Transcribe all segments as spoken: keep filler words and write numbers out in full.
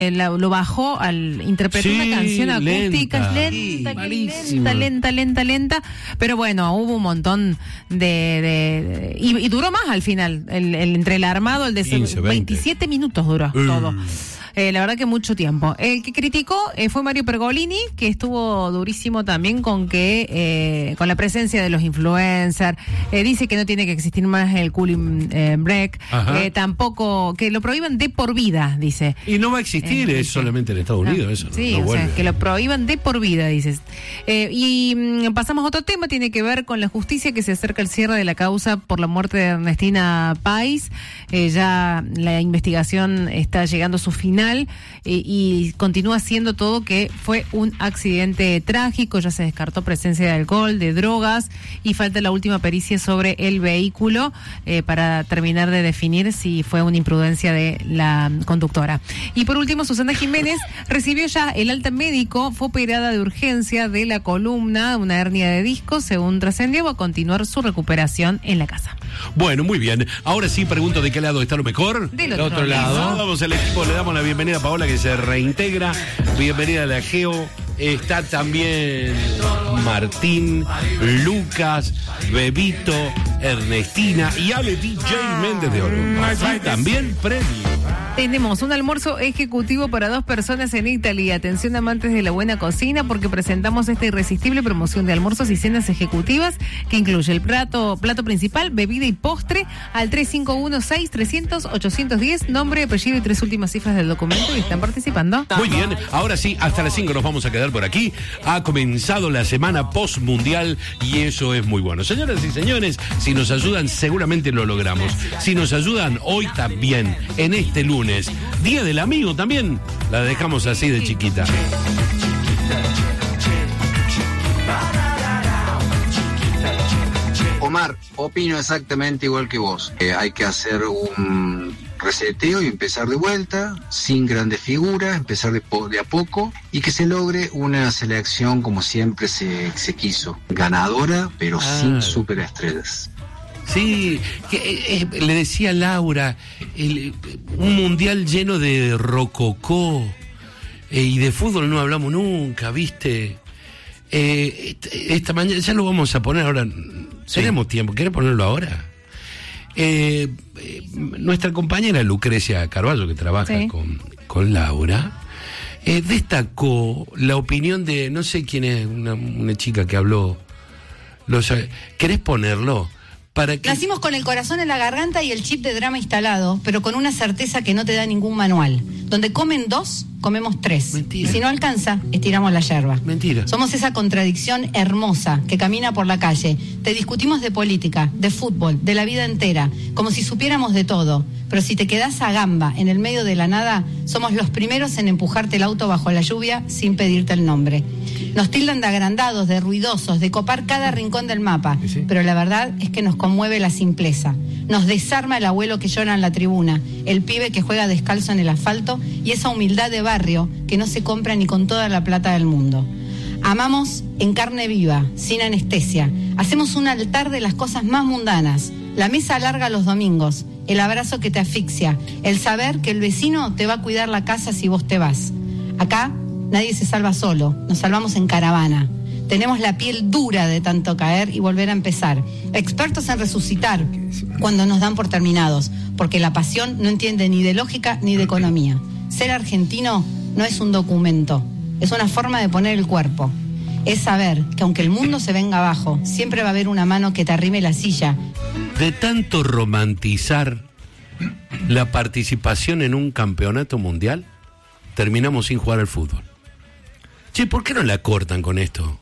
La, lo bajó al interpretar sí, una canción acústica lenta, lenta, sí, lenta, lenta, lenta, lenta, pero bueno, hubo un montón de, de, de y, y duró más al final, el, el entre el armado, el de quince, veintisiete minutos duró uh. todo. Eh, la verdad que mucho tiempo. El que criticó eh, fue Mario Pergolini, que estuvo durísimo también con que eh, con la presencia de los influencers. Eh, dice que no tiene que existir más el cooling eh, break. Eh, tampoco que lo prohíban de por vida, dice. Y no va a existir, eh, es dice. solamente en Estados Unidos no, eso. Sí, no, no o vuelve. sea, que lo prohíban de por vida, dices. Eh, y mm, pasamos a otro tema, tiene que ver con la justicia, que se acerca el cierre de la causa por la muerte de Ernestina Pais. Eh, ya la investigación está llegando a su final. Eh, y continúa siendo todo que fue un accidente trágico, ya se descartó presencia de alcohol, de drogas y falta la última pericia sobre el vehículo eh, para terminar de definir si fue una imprudencia de la conductora. Y por último, Susana Jiménez recibió ya el alta médico, fue operada de urgencia de la columna, una hernia de disco, según trascendió, va a continuar su recuperación en la casa. Bueno, muy bien. Ahora sí pregunto de qué lado está lo mejor. Del otro, otro lado. lado. Vamos al equipo, le damos la bienvenida a Paola, que se reintegra. Bienvenida a la Geo. Está también Martín, Lucas, Bebito, Ernestina y Ale D J Méndez de Oro. Y también premio. Tenemos un almuerzo ejecutivo para dos personas en Italia. Atención, amantes de la buena cocina, porque presentamos esta irresistible promoción de almuerzos y cenas ejecutivas que incluye el plato plato principal, bebida y postre al tres cinco uno seis trescientos ochocientos diez, nombre, apellido y tres últimas cifras del documento, y están participando. Muy bien, ahora sí, hasta las cinco nos vamos a quedar por aquí. Ha comenzado la semana post-mundial y eso es muy bueno. Señoras y señores, si nos ayudan, seguramente lo logramos. Si nos ayudan hoy también, en este lunes, Día del Amigo también, la dejamos así de chiquita. Omar, opino exactamente igual que vos. Eh, hay que hacer un reseteo y empezar de vuelta, sin grandes figuras, empezar de, po- de a poco y que se logre una selección como siempre se, se quiso. Ganadora, pero ah. sin superestrellas. Sí, que, eh, le decía a Laura, el, un mundial lleno de rococó eh, y de fútbol no hablamos nunca, ¿viste? Eh, esta mañana, ya lo vamos a poner ahora, sí. Tenemos tiempo, ¿querés ponerlo ahora? Eh, eh, nuestra compañera Lucrecia Carballo, que trabaja sí. con, con Laura, eh, destacó la opinión de, no sé quién es, una, una chica que habló, los, ¿querés ponerlo? Para que... Nacimos con el corazón en la garganta y el chip de drama instalado, pero con una certeza que no te da ningún manual. Donde comen dos, comemos tres. Mentira. Y si no alcanza, estiramos la yerba. Mentira. Somos esa contradicción hermosa que camina por la calle. Te discutimos de política, de fútbol, de la vida entera, como si supiéramos de todo. Pero si te quedás a gamba en el medio de la nada, somos los primeros en empujarte el auto bajo la lluvia sin pedirte el nombre. Nos tildan de agrandados, de ruidosos, de copar cada rincón del mapa. ¿Sí? Pero la verdad es que nos conmueve la simpleza. Nos desarma el abuelo que llora en la tribuna, el pibe que juega descalzo en el asfalto y esa humildad de barrio que no se compra ni con toda la plata del mundo. Amamos en carne viva, sin anestesia. Hacemos un altar de las cosas más mundanas. La mesa larga los domingos, el abrazo que te asfixia, el saber que el vecino te va a cuidar la casa si vos te vas. Acá nadie se salva solo, nos salvamos en caravana. Tenemos la piel dura de tanto caer y volver a empezar. Expertos en resucitar cuando nos dan por terminados, porque la pasión no entiende ni de lógica ni de economía. Ser argentino no es un documento, es una forma de poner el cuerpo. Es saber que aunque el mundo se venga abajo, siempre va a haber una mano que te arrime la silla. De tanto romantizar la participación en un campeonato mundial, terminamos sin jugar al fútbol. Che, ¿por qué no la cortan con esto?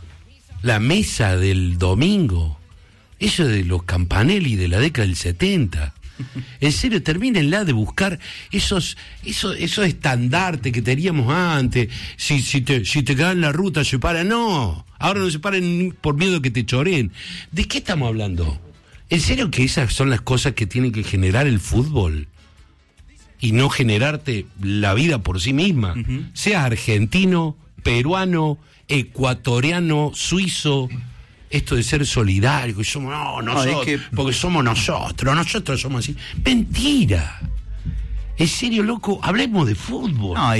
La mesa del domingo, eso de los Campanelli de la década del setenta. En serio, termínenla de buscar esos, esos, esos estandartes que teníamos antes. Si, si te, si te quedan en la ruta, se para. No, ahora no se paren por miedo a que te choreen. ¿De qué estamos hablando? ¿En serio que esas son las cosas que tiene que generar el fútbol? Y no generarte la vida por sí misma. Uh-huh. Seas argentino, peruano, ecuatoriano, suizo. Esto de ser solidario, que somos, no, nosotros, no, es que... porque somos nosotros, nosotros somos así. Mentira. En serio, loco, hablemos de fútbol. No,